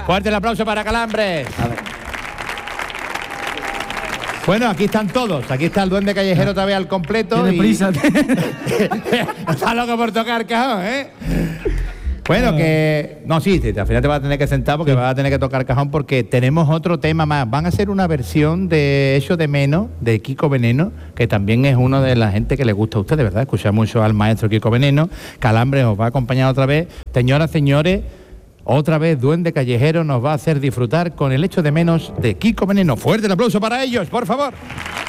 Fuerte el aplauso para Calambres. Bueno, aquí están todos. Aquí está el duende callejero otra vez al completo. Tiene prisa. Está loco por tocar cajón, ¿eh? Bueno, que... No, sí, al final te vas a tener que sentar porque vas a tener que tocar cajón porque tenemos otro tema más. Van a hacer una versión de Echo de Menos, de Kiko Veneno, que también es uno de la gente que le gusta a ustedes, ¿verdad? Escuchar mucho al maestro Kiko Veneno. Calambres os va a acompañar otra vez. Señoras, señores, otra vez Duende Callejero nos va a hacer disfrutar con el Echo de Menos de Kiko Veneno. Fuerte el aplauso para ellos, por favor.